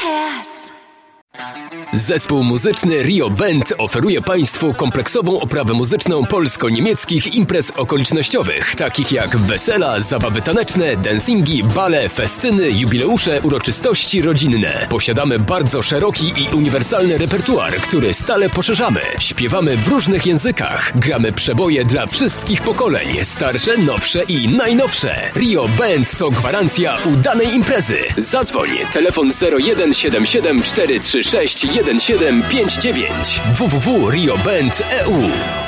Cats. Zespół muzyczny Rio Band oferuje Państwu kompleksową oprawę muzyczną polsko-niemieckich imprez okolicznościowych, takich jak wesela, zabawy taneczne, dancingi, bale, festyny, jubileusze, uroczystości rodzinne. Posiadamy bardzo szeroki i uniwersalny repertuar, który stale poszerzamy. Śpiewamy w różnych językach, gramy przeboje dla wszystkich pokoleń, starsze, nowsze i najnowsze. Rio Band to gwarancja udanej imprezy. Zadzwoń, telefon 0177 436 1759 www.rioband.eu